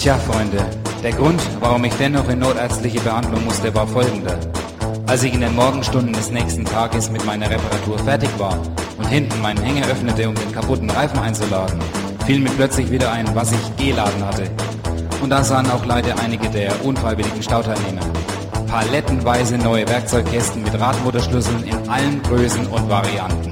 Tja, Freunde, der Grund, warum ich dennoch in notärztliche Behandlung musste, war folgender. Als ich in den Morgenstunden des nächsten Tages mit meiner Reparatur fertig war und hinten meinen Hänger öffnete, um den kaputten Reifen einzuladen, fiel mir plötzlich wieder ein, was ich geladen hatte. Und da sahen auch leider einige der unfreiwilligen Stauteilnehmer. Palettenweise neue Werkzeugkästen mit Radmotorschlüsseln in allen Größen und Varianten.